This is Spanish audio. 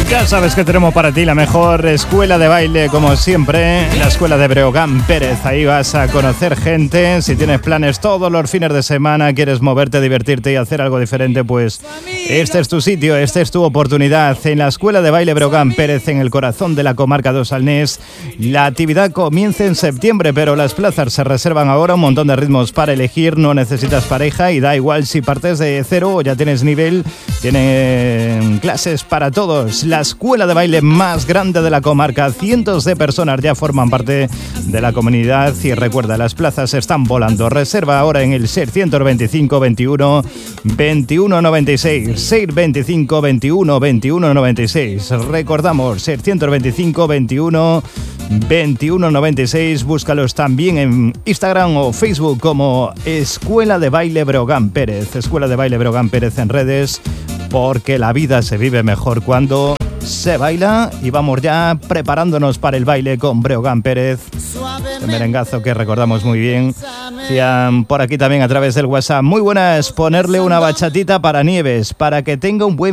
Ya sabes que tenemos para ti la mejor escuela de baile, como siempre, la escuela de Breogán Pérez. Ahí vas a conocer gente. Si tienes planes todos los fines de semana, quieres moverte, divertirte y hacer algo diferente, pues este es tu sitio, esta es tu oportunidad. En la escuela de baile Breogán Pérez, en el corazón de la comarca de Salnés. La actividad comienza en septiembre, pero las plazas se reservan ahora. Un montón de ritmos para elegir, no necesitas pareja y da igual si partes de cero o ya tienes nivel. Tienen clases para todos. La escuela de baile más grande de la comarca. Cientos de personas ya forman parte de la comunidad y recuerda, las plazas están volando. Reserva ahora en el 625 21 21 96. 625 21 21 96. Recordamos, 625 21 21 96. Búscalos también en Instagram o Facebook como Escuela de Baile Breogán Pérez. Escuela de Baile Breogán Pérez en redes, porque la vida se vive mejor cuando se baila. Y vamos ya preparándonos para el baile con Breogán Pérez, el merengazo que recordamos muy bien. Decían por aquí también a través del WhatsApp: muy buenas, ponerle una bachatita para Nieves, para que tenga un buen